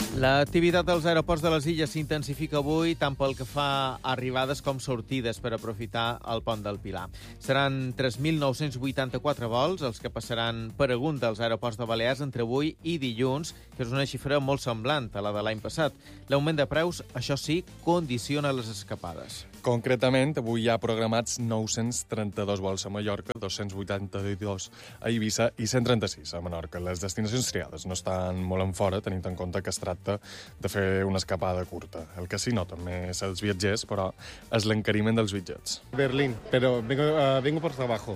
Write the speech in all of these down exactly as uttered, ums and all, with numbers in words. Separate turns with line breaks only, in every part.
L'activitat dels aeroports de les illes s'intensifica avui tant pel que fa a arribades com sortides per aprofitar el pont del Pilar. Seran tres mil nou-cents vuitanta-quatre vols els que passaran per algun dels aeroports de Balears entre avui i dilluns, que és una xifra molt semblant a la de l'any passat. L'augment de preus, això sí, condiciona les escapades.
Concretament, avui hi ha programats nou-cents trenta-dos vols a Mallorca, dos-cents vuitanta-dos a Eivissa i cent trenta-sis a Menorca. Les destinacions triades no estan molt en fora, tenint en compte que es tracta de fer una escapada curta. El que sí nota més els viatgers, però, és l'encariment dels bitllets.
Berlín, pero vengo, uh, vengo por trabajo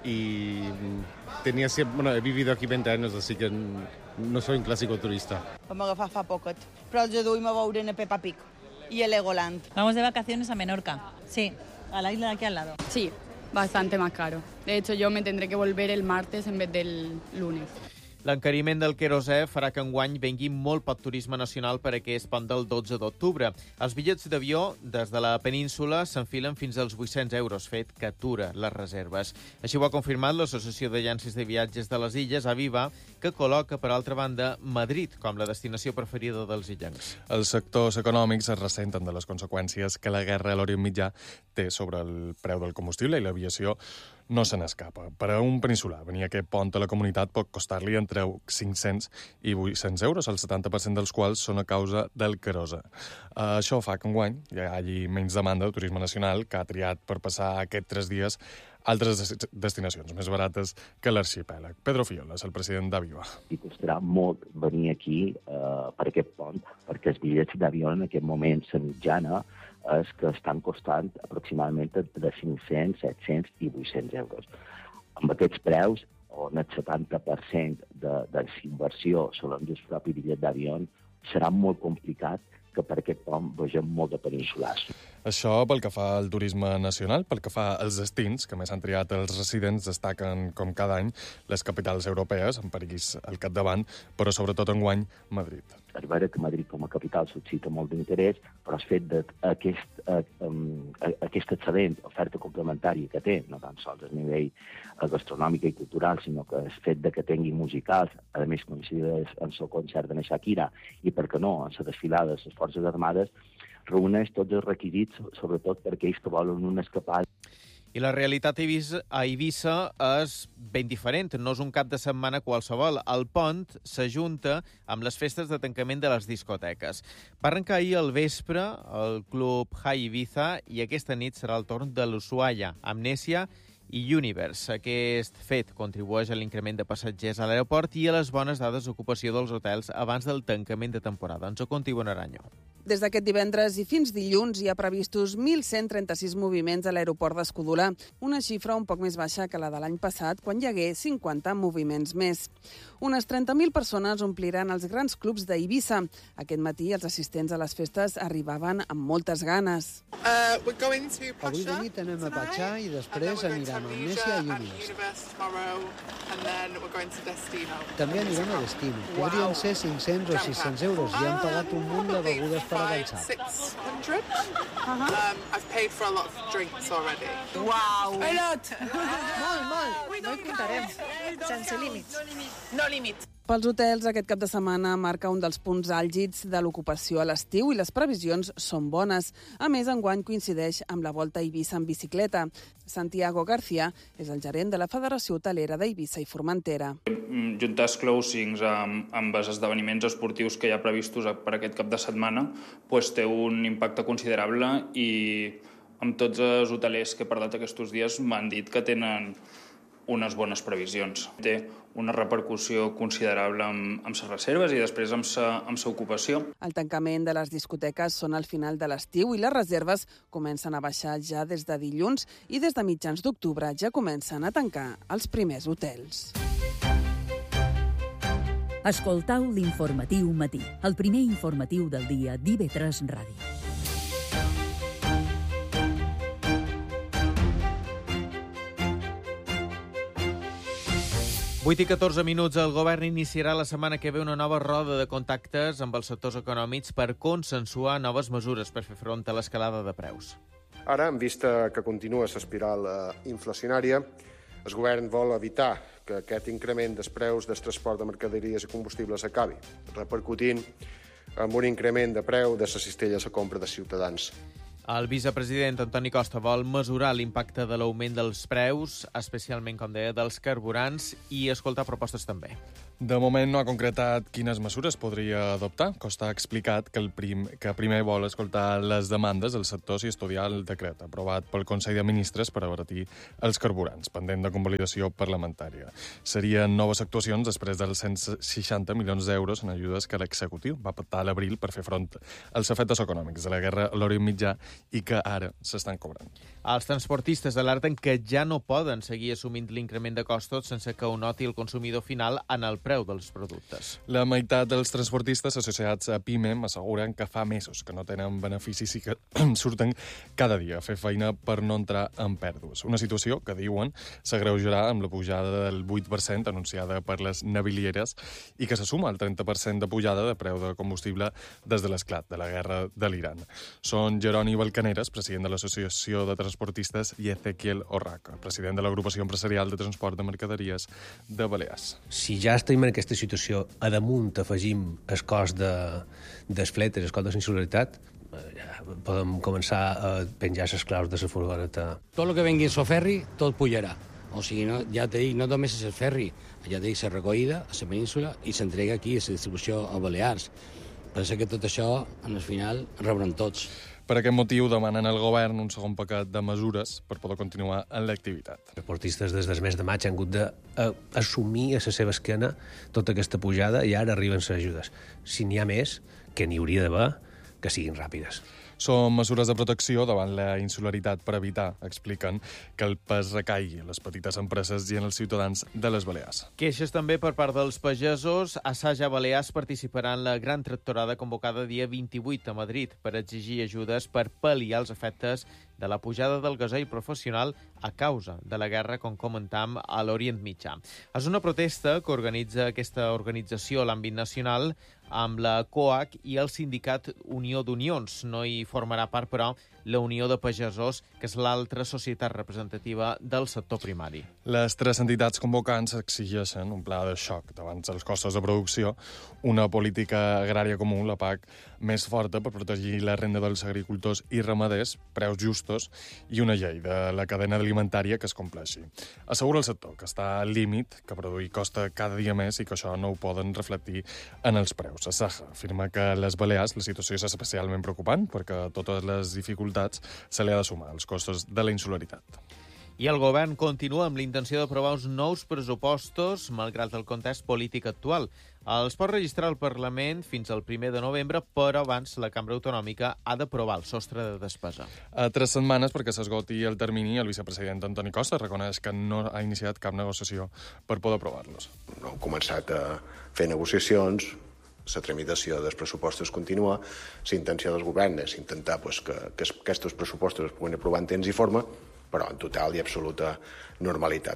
y tenía siempre, bueno, he vivido aquí veinte años, así que no soy un clásico turista.
Vam agafar fa poquet, però els aduïm a veure en Peppa Pig y el Legoland.
Vamos de vacaciones a Menorca. Sí, a la isla de aquí al lado.
Sí, bastante más caro. De hecho, yo me tendré que volver el martes en vez del lunes.
L'encariment del querosè farà que enguany vengui molt poc turisme nacional per aquest pont del dotze d'octubre. Els bitllets d'avió des de la península s'enfilen fins als vuit-cents euros, fet que atura les reserves. Així ho ha confirmat l'Associació d'Agències de Viatges de les Illes, Aviva, que col·loca, per altra banda, Madrid com la destinació preferida dels illencs.
Els sectors econòmics es ressenten de les conseqüències que la guerra a l'Orient Mitjà té sobre el preu del combustible i l'aviació no se n'escapa. Per a un peninsular, venir a aquest pont a la comunitat pot costar-li entre cinc-cents i vuit-cents euros, el setanta per cent dels quals són a causa del querosè. Uh, això fa que enguany hi hagi menys demanda de turisme nacional, que ha triat per passar aquests tres dies altres des destinacions més barates que l'arxipèlag. Pedro Fioles, el president d'Aviva.
I costarà molt venir aquí uh, per aquest pont, perquè els bitllets d'avió en aquest moment, la mitjana, és que estan costant aproximadament de cinc-cents, set-cents i vuit-cents euros. Amb aquests preus, on el setanta per cent de, de la inversió sobre el propi bitllet d'avió, serà molt complicat que per aquest pont vegem molt de peninsulars.
Això pel que fa al turisme nacional, pel que fa als destins, que més han triat els residents, destaquen, com cada any, les capitals europees, amb París al capdavant, però sobretot enguany Madrid.
És vera que Madrid com a capital suscita molt d'interès, però el fet d'aquest um, aquest excel·lent oferta complementària que té, no tan sols a nivell gastronòmic i cultural, sinó que el fet de que tingui musicals, a més coincideix en el concert de Shakira, i per què no, en la desfilada de les Forces Armades, reuneix tots els requisits, sobretot per aquells que volen una escapada.
I la realitat a Eivissa, a Eivissa és ben diferent, no és un cap de setmana qualsevol. El pont s'ajunta amb les festes de tancament de les discoteques. Va arrencar ahir al vespre el club High Ibiza i aquesta nit serà el torn de l'Ushuaia, Amnèsia i Universe. Aquest fet contribueix a l'increment de passatgers a l'aeroport i a les bones dades d'ocupació dels hotels abans del tancament de temporada. Ens ho conti Bonaranyo.
Des d'aquest divendres i fins dilluns hi ha previstos mil cent trenta-sis moviments a l'aeroport d'Escudolà, una xifra un poc més baixa que la de l'any passat, quan hi hagué cinquanta moviments més. Unes trenta mil persones ompliran els grans clubs d'Eivissa. Aquest matí els assistents a les festes arribaven amb moltes ganes.
Uh,
Avui de nit anem a Patxà i després anirem a Amnèsia i Universe. També anirem a Destino. Podrien ser cinc-cents o sis-cents euros i han pagat un munt de begudes per avançar.
Wow!
A lot! Molt, molt. No hi comptarem. Sense límits.
No límits.
Pels hotels, aquest cap de setmana marca un dels punts àlgids de l'ocupació a l'estiu i les previsions són bones. A més, enguany coincideix amb la volta a Eivissa en bicicleta. Santiago García és el gerent de la Federació Hotelera d'Eivissa i Formentera.
Juntar els closings amb, amb els esdeveniments esportius que hi ha previstos per aquest cap de setmana pues, té un impacte considerable i amb tots els hotelers que he parlat aquests dies m'han dit que tenen unes bones previsions. Té una repercussió considerable amb, amb les reserves i després amb sa, amb sa ocupació.
El tancament de les discoteques són al final de l'estiu i les reserves comencen a baixar ja des de dilluns i des de mitjans d'octubre ja comencen a tancar els primers hotels.
Escoltau l'informatiu matí, el primer informatiu del dia d'I V tres Ràdio.
vuit i catorze minuts. El govern iniciarà la setmana que ve una nova roda de contactes amb els sectors econòmics per consensuar noves mesures per fer front a l'escalada de preus.
Ara, en vista que continua l'espiral inflacionària, el govern vol evitar que aquest increment dels preus del transport de mercaderies i combustibles acabi repercutint amb un increment de preu de la cistella a la compra de Ciutadans.
El vicepresident Antoni Costa vol mesurar l'impacte de l'augment dels preus, especialment, com deia, dels carburants, i escoltar propostes també.
De moment no ha concretat quines mesures podria adoptar. Costa ha explicat que, el prim, que primer vol escoltar les demandes del sector i estudiar el decret aprovat pel Consell de Ministres per abaratir els carburants, pendent de convalidació parlamentària. Serien noves actuacions després dels cent seixanta milions d'euros en ajudes que l'executiu va pactar a l'abril per fer front als efectes econòmics de la guerra a l'Orient Mitjà i que ara s'estan cobrant.
Els transportistes alerten que ja no poden seguir assumint l'increment de costos sense que ho noti el consumidor final en el preu dels productes.
La meitat dels transportistes associats a PIMEM asseguren que fa mesos que no tenen beneficis i que surten cada dia a fer feina per no entrar en pèrdues. Una situació que, diuen, s'agreujarà amb la pujada del vuit per cent anunciada per les navilieres i que se suma al trenta per cent de pujada de preu de combustible des de l'esclat de la guerra de l'Iran. Són Jeroni Balcaneres, president de l'Associació de Transportistes, i Ezequiel Orraca, president de l'Agrupació Empresarial de Transport de Mercaderies de Balears.
Si ja estem en aquesta situació, a damunt afegim el cost de, dels fletes, el cost de l'insularitat, ja podem començar a penjar les claus de la furgoneta.
Tot el que vengui a ferri, tot pujarà. O sigui, no, ja te dic, no només és el ferri, ja te dic, la recollida a la península i s'entrega aquí a la distribució a Balears. Pensa que tot això, en el final, rebran tots.
Per aquest motiu demanen al govern un segon paquet de mesures per poder continuar en l'activitat.
Els transportistes des del mes de maig han hagut d'assumir a la seva esquena tota aquesta pujada i ara arriben les ajudes. Si n'hi ha més, que n'hi hauria d'haver, que siguin ràpides.
Són mesures de protecció davant la insularitat per evitar, expliquen, que el pes recaigui en les petites empreses i en els ciutadans de les Balears.
Queixes també per part dels pagesos. Assaja Balears participarà en la gran tractorada convocada dia vint-i-vuit a Madrid per exigir ajudes per pal·liar els efectes de la pujada del gasoil professional a causa de la guerra, com comentam, a l'Orient Mitjà. És una protesta que organitza aquesta organització a l'àmbit nacional amb la COAC i el sindicat Unió d'Unions. No hi formarà part, però, la Unió de Pagesos, que és l'altra societat representativa del sector primari.
Les tres entitats convocants exigeixen un pla de xoc davant dels costos de producció, una política agrària comú, la P A C, més forta per protegir la renda dels agricultors i ramaders, preus justos i una llei de la cadena alimentària que es compleixi. Assegura el sector que està al límit, que produir costa cada dia més i que això no ho poden reflectir en els preus. Asaja afirma que a les Balears la situació és especialment preocupant perquè totes les dificultats se li ha de sumar els costos de la insularitat.
I el govern continua amb la intenció d'aprovar uns nous pressupostos, malgrat el context polític actual. Els pot registrar el Parlament fins al primer de novembre, però abans la Cambra Autonòmica ha d'aprovar el sostre de despesa.
A tres setmanes perquè s'esgoti el termini, el vicepresident Antoni Costa reconeix que no ha iniciat cap negociació per poder aprovar-los.
No hem començat a fer negociacions, la tramitació dels pressupostos continua, la intenció del govern és intentar pues, que, que aquests pressupostos es puguin aprovar en temps i forma, però en total i absoluta normalitat.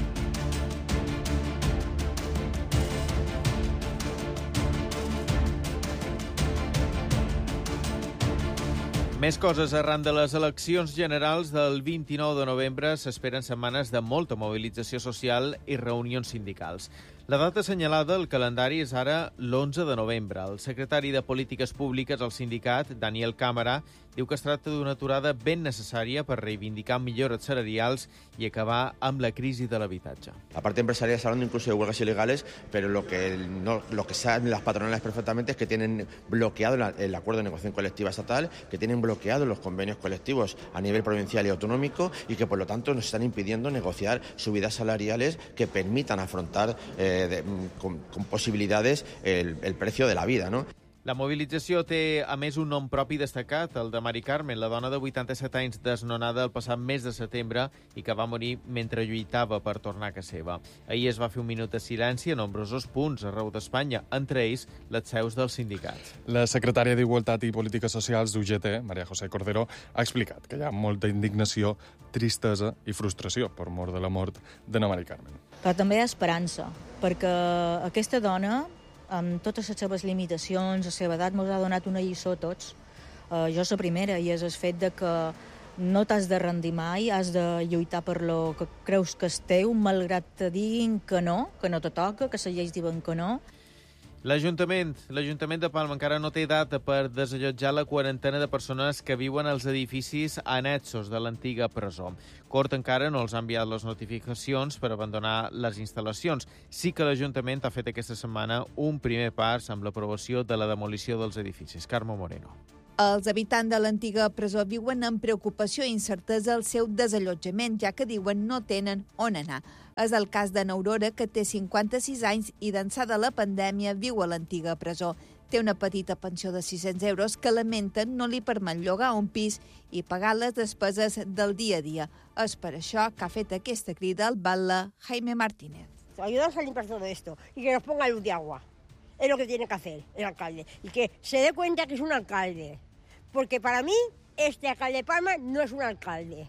Més coses. Arran de les eleccions generals del vint-i-nou de novembre s'esperen setmanes de molta mobilització social i reunions sindicals. La data assenyalada al calendari és ara l'onze de novembre. El secretari de Polítiques Públiques al sindicat, Daniel Cámara, diu que es tracta d'una aturada ben necessària per reivindicar millores salarials y acabar amb la crisi de l'habitatge.
La parte empresarial está hablando incluso de huelgas ilegales, pero lo que, no, lo que saben las patronales perfectamente es que tienen bloqueado la, el acuerdo de negociación colectiva estatal, que tienen bloqueado los convenios colectivos a nivel provincial y autonómico y que por lo tanto nos están impidiendo negociar subidas salariales que permitan afrontar eh, de, con, con posibilidades el, el precio de la vida, ¿no?
La mobilització té, a més, un nom propi destacat, el de Mari Carmen, la dona de vuitanta-set anys desnonada el passat mes de setembre i que va morir mentre lluitava per tornar a casa seva. Ahir es va fer un minut de silenci a nombrosos punts arreu d'Espanya, entre ells les seus dels sindicats.
La secretària d'Igualtat i Polítiques Socials d'U G T, Maria José Cordero, ha explicat que hi ha molta indignació, tristesa i frustració per mort de la mort de Mari Carmen.
Però també hi ha esperança, perquè aquesta dona, amb totes les seves limitacions, la seva edat, ens ha donat una lliçó a tots. Uh, jo la primera, i és el fet de que no t'has de rendir mai, has de lluitar per lo que creus que és teu, malgrat te diguin que no, que no te toca, que la llei diuen que no.
L'Ajuntament l'Ajuntament de Palma encara no té data per desallotjar la quarantena de persones que viuen als edificis annexos de l'antiga presó. Cort encara no els ha enviat les notificacions per abandonar les instal·lacions. Sí que l'Ajuntament ha fet aquesta setmana un primer pas amb l'aprovació de la demolició dels edificis. Carme Moreno.
Els habitants de l'antiga presó viuen amb preocupació i incertesa el seu desallotjament, ja que diuen no tenen on anar. És el cas de n'Aurora, que té cinquanta-sis anys i d'ençà de la pandèmia viu a l'antiga presó. Té una petita pensió de sis-cents euros que lamenten no li permet llogar un pis i pagar les despeses del dia a dia. És per això que ha fet aquesta crida al batlle Jaime Martínez.
Ayuda a salir para todo esto y que nos ponga luz de agua. Es lo que tiene que hacer el alcalde. Y que se dé cuenta que es un alcalde. Porque para mí, este alcalde de Palma no es un alcalde.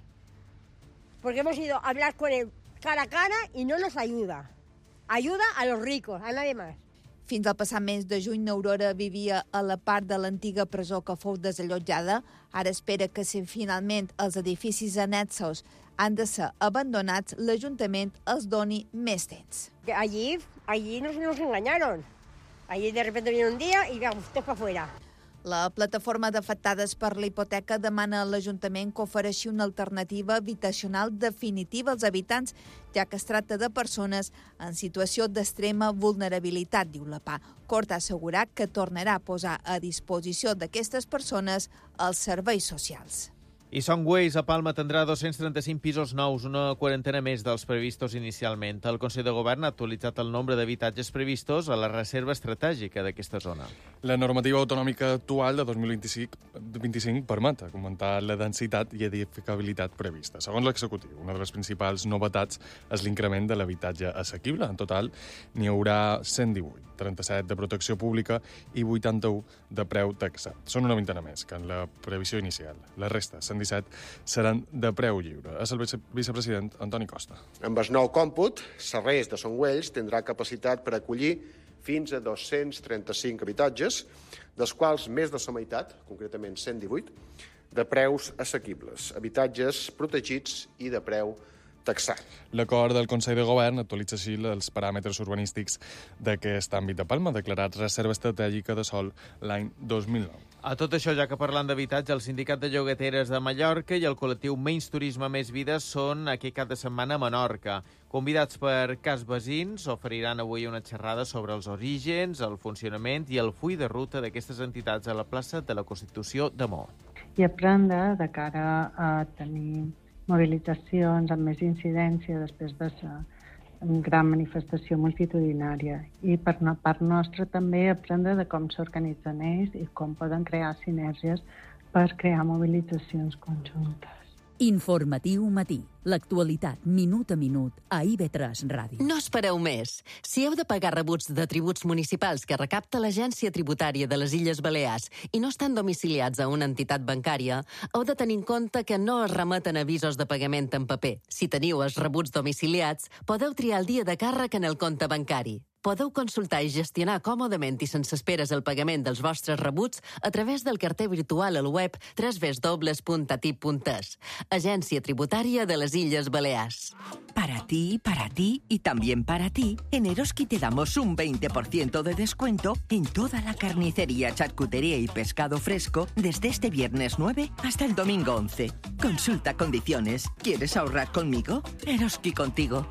Porque hemos ido a hablar con él cara a cara y no nos ayuda. Ayuda a los ricos, a nadie más.
Fins al passat mes de juny, n'Aurora vivia a la part de l'antiga presó que fou desallotjada. Ara espera que si finalment els edificis annexos han de ser abandonats, l'Ajuntament els doni més temps.
Allí, allí nos, nos engañaron. Allí de repente viene un día y vamos, todos para afuera.
La plataforma d'afectades per la hipoteca demana a l'Ajuntament que ofereixi una alternativa habitacional definitiva als habitants, ja que es tracta de persones en situació d'extrema vulnerabilitat, diu la P A. Cort ha assegurat que tornarà a posar a disposició d'aquestes persones els serveis socials.
I Songways a Palma tindrà dos-cents trenta-cinc pisos nous, una quarantena més dels previstos inicialment. El Consell de Govern ha actualitzat el nombre d'habitatges previstos a la reserva estratègica d'aquesta zona.
La normativa autonòmica actual de dos mil vint-i-cinc, vint-i-cinc permet augmentar la densitat i edificabilitat prevista. Segons l'executiu, una de les principals novetats és l'increment de l'habitatge assequible. En total, n'hi haurà cent divuit, trenta-set de protecció pública i vuitanta-u de preu taxat. Són una vintena més que en la previsió inicial. La resta, cent disset, seran de preu lliure. És el vice vicepresident Antoni Costa.
Amb el nou còmput, Sarrés de Songways tindrà capacitat per acollir fins a dos-cents trenta-cinc habitatges, dels quals més de la meitat, concretament cent divuit, de preus assequibles, habitatges protegits i de preu taxat.
L'acord del Consell de Govern actualitza així els paràmetres urbanístics d'aquest àmbit de Palma, declarat reserva estratègica de sòl l'any dos mil nou.
A tot això, ja que parlant d'habitatge, el Sindicat de Llogateres de Mallorca i el col·lectiu Menys Turisme Més Vida són aquest cap de setmana a Menorca. Convidats per Cas Basins, oferiran avui una xerrada sobre els orígens, el funcionament i el full de ruta d'aquestes entitats a la plaça de la Constitució de Mo.
I aprendre de cara a tenir mobilitzacions amb més incidència després de ser una gran manifestació multitudinària. I per una part nostra també aprendre de com s'organitzen ells i com poden crear sinergies per crear mobilitzacions conjuntes.
Informatiu matí. L'actualitat, minut a minut, a I V tres Ràdio.
No espereu més. Si heu de pagar rebuts de tributs municipals que recapta l'Agència Tributària de les Illes Balears i no estan domiciliats a una entitat bancària, heu de tenir en compte que no es remeten avisos de pagament en paper. Si teniu els rebuts domiciliats, podeu triar el dia de càrrec en el compte bancari. Podeu consultar i gestionar còmodament i sense esperes el pagament dels vostres rebuts a través del carter virtual al web doble u doble u doble u punt a t i p punt e s. Agència Tributària de les Illes Balears.
Para ti, para ti y también para ti, en Eroski te damos un veinte por ciento de descuento en toda la carnicería, charcutería y pescado fresco desde este viernes nueve hasta el domingo once. Consulta condiciones. ¿Quieres ahorrar conmigo? Eroski contigo.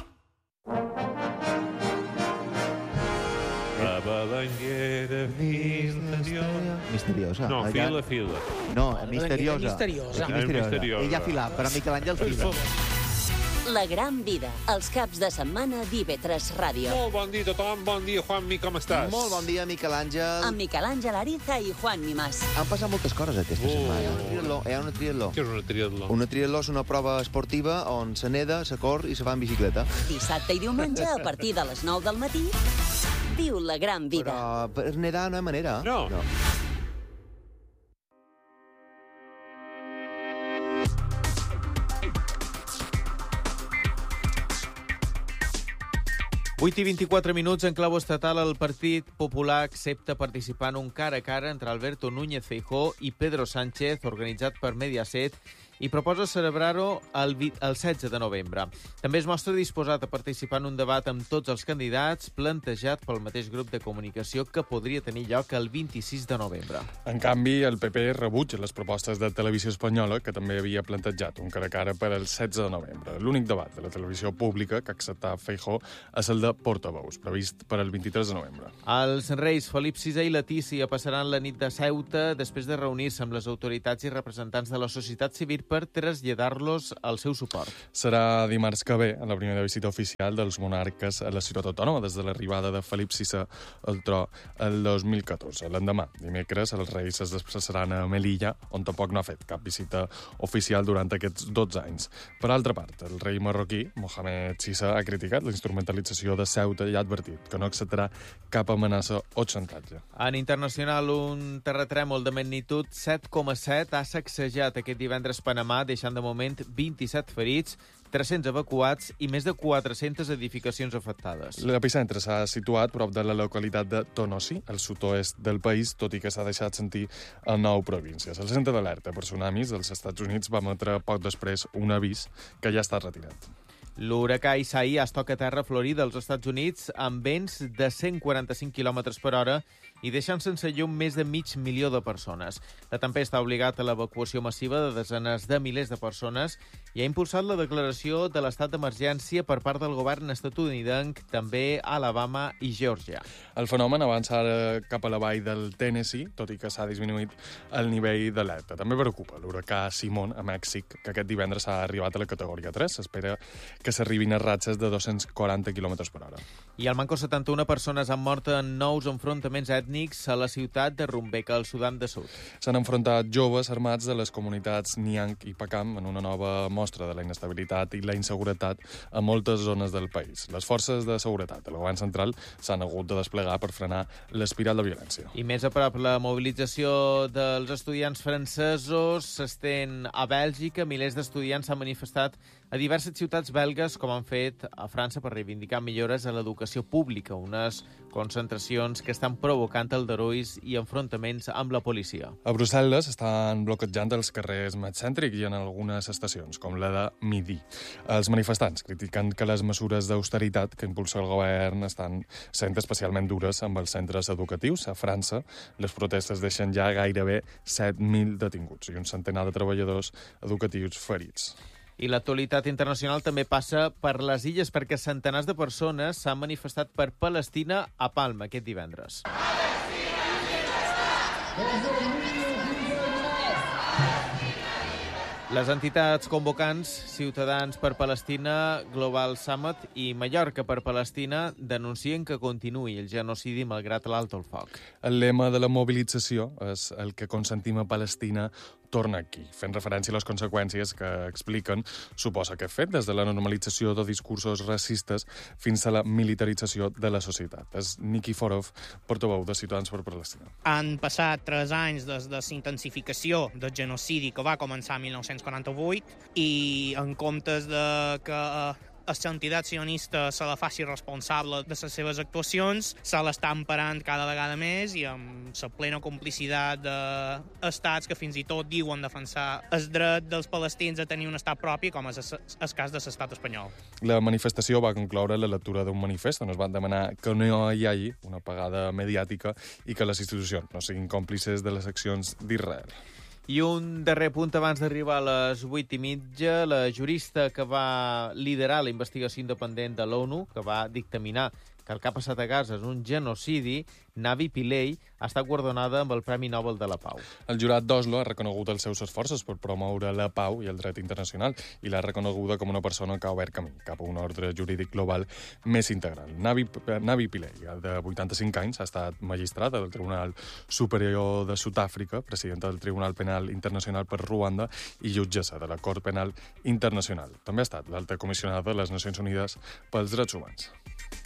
La balanguera misteriosa.
Misteriosa.
No,
Ella-
fila, fila.
No, misteriosa.
misteriosa.
Aquí misteriosa.
Misteriosa.
Ella fila, però Miquel Àngel fila.
La gran vida, els caps de setmana d'I V tres Ràdio.
Molt bon dia a tothom, bon dia, Juanmi, com estàs?
Molt bon dia, Miquel Àngel.
Amb Miquel Àngel Ariza i Juan Mimàs.
Han passat moltes coses aquesta
Oh.
setmana. Hi ha una triatló. Hi ha una triatló.
Què és una triatló?
Una triatló és una prova esportiva on se neda, se cor i se va en bicicleta.
Dissabte i diumenge, a partir de les nou del matí, viu la gran vida.
Però per nedar no hi ha manera.
No.
no.
vuit i vint-i-quatre minuts en clau estatal. El Partit Popular accepta participar en un cara a cara entre Alberto Núñez Feijóo i Pedro Sánchez, organitzat per Mediaset i proposa celebrar-ho el, el setze de novembre. També es mostra disposat a participar en un debat amb tots els candidats plantejat pel mateix grup de comunicació que podria tenir lloc el vint-i-sis de novembre.
En canvi, el P P rebutja les propostes de Televisió Espanyola, que també havia plantejat un cara a cara per al setze de novembre. L'únic debat de la televisió pública que ha acceptat Feijóo és el de portaveus, previst per al vint-i-tres de novembre.
Els reis Felip sisè i Letícia passaran la nit de Ceuta després de reunir-se amb les autoritats i representants de la societat civil per traslladar-los el seu suport.
Serà dimarts que ve, en la primera visita oficial dels monarques a la ciutat autònoma des de l'arribada de Felip sisè al tro el dos mil catorze. L'endemà, dimecres, els reis es desplaçaran a Melilla, on tampoc no ha fet cap visita oficial durant aquests dotze anys. Per altra part, el rei marroquí, Mohamed sisè, ha criticat la instrumentalització de Ceuta i ha advertit que no acceptarà cap amenaça o xantatge.
En internacional, un terratrèmol de magnitud set coma set ha sacsejat aquest divendres Panamà, deixant de moment vint-i-set ferits, tres-cents evacuats i més de quatre-centes edificacions afectades.
L'epicentre s'ha situat prop de la localitat de Tonosí, al sud-oest del país, tot i que s'ha deixat sentir a nou províncies. El centre d'alerta per tsunamis dels Estats Units va emetre poc després un avís que ja està retirat.
L'huracà Isai es toca a terra a Florida, als Estats Units, amb vents de cent quaranta-cinc quilòmetres per hora i deixant sense llum més de mig milió de persones. La tempesta ha obligat a l'evacuació massiva de desenes de milers de persones i ha impulsat la declaració de l'estat d'emergència per part del govern estatunidenc, també a Alabama i Geòrgia.
El fenomen avança ara cap a la vall del Tennessee, tot i que s'ha disminuït el nivell d'alerta. També preocupa l'huracà Simón a Mèxic, que aquest divendres ha arribat a la categoria tres. S'espera que s'arribin a ratxes de dos-cents quaranta quilòmetres per hora.
I al manco setanta-una persones han mort en nous enfrontaments ètnics a la ciutat de Rumbeka, al Sudan de Sud.
S'han enfrontat joves armats de les comunitats Niang i Pakam en una nova mostra de la inestabilitat i la inseguretat a moltes zones del país. Les forces de seguretat de la govern central s'han hagut de desplegar per frenar l'espiral de violència.
I més a prop, la mobilització dels estudiants francesos s'estén a Bèlgica. Milers d'estudiants s'han manifestat a diverses ciutats belgues, com han fet a França, per reivindicar millores a l'educació pública, unes concentracions que estan provocant aldarulls i enfrontaments amb la policia.
A Brussel·les estan bloquejant els carrers més cèntrics i en algunes estacions, com la de Midi. Els manifestants critiquen que les mesures d'austeritat que impulsa el govern estan sent especialment dures amb els centres educatius. A França, les protestes deixen ja gairebé set mil detinguts i un centenar de treballadors educatius ferits.
I l'actualitat internacional també passa per les illes, perquè centenars de persones s'han manifestat per Palestina a Palma aquest divendres. Les entitats convocants, Ciutadans per Palestina, Global Summit i Mallorca per Palestina, denuncien que continuï el genocidi malgrat l'alto el foc.
El lema de la mobilització és el que consentim a Palestina torna aquí, fent referència a les conseqüències que expliquen suposa que ha fet des de la normalització de discursos racistes fins a la militarització de la societat. És Nikiforov, portaveu de Ciutadans per Palestina.
Han passat tres anys des de la intensificació del genocidi que va començar en mil nou-cents quaranta-vuit i en comptes de que l'entitat sionista se la faci responsable de les seves actuacions, se l'està emparant cada vegada més i amb la plena complicitat d'estats que fins i tot diuen defensar el dret dels palestins a tenir un estat propi, com és el cas de l'estat espanyol.
La manifestació va concloure la lectura d'un manifest on es van demanar que no hi hagi una apagada mediàtica i que les institucions no siguin còmplices de les accions d'Israel.
I un darrer punt abans d'arribar a les vuit i mitja. La jurista que va liderar la investigació independent de l'ONU, que va dictaminar que el que ha passat a Gaza és un genocidi, Navi Pillay, ha estat guardonada amb el Premi Nobel de la Pau.
El jurat d'Oslo ha reconegut els seus esforços per promoure la pau i el dret internacional i l'ha reconeguda com una persona que ha obert camí cap a un ordre jurídic global més integral. Navi, Navi Pillay, de vuitanta-cinc anys, ha estat magistrada del Tribunal Superior de Sud-àfrica, presidenta del Tribunal Penal Internacional per Ruanda i jutgessa de la Cort Penal Internacional. També ha estat l'alta comissionada de les Nacions Unides pels Drets Humans.